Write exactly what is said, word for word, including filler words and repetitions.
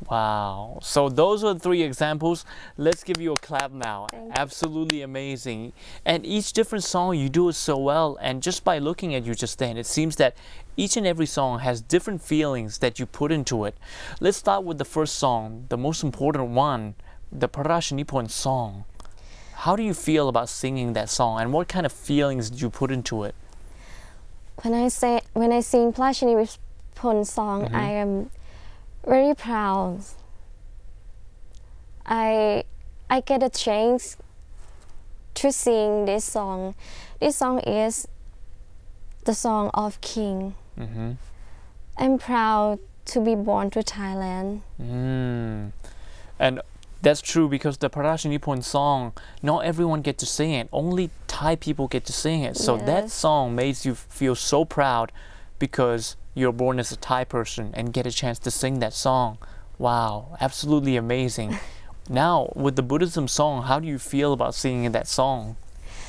Wow. So those are three examples. Let's give you a clap now. Thank you. Absolutely amazing. And each different song, you do it so well. And just by looking at you just then, it seems that each and every song has different feelings that you put into it. Let's start with the first song, the most important one, the Parashanipon song. How do you feel about singing that song, and what kind of feelings did you put into it? When I say when I sing Parashanipon song, Mm-hmm. I am very proud. I I get a chance to sing this song. This song is the song of King. Mm-hmm. I'm proud to be born to Thailand. Mm. And that's true, because the Parashanipon song, not everyone get to sing it. Only Thai people get to sing it. So that Yes. song makes you feel so proud because you're born as a Thai person and get a chance to sing that song. Wow, absolutely amazing. Now, with the Buddhism song, how do you feel about singing that song?